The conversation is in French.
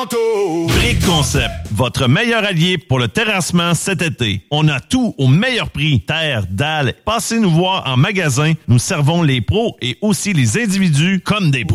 Brick Concept, votre meilleur allié pour le terrassement cet été. On a tout au meilleur prix. Terre, dalles. Passez nous voir en magasin. Nous servons les pros et aussi les individus comme des pros.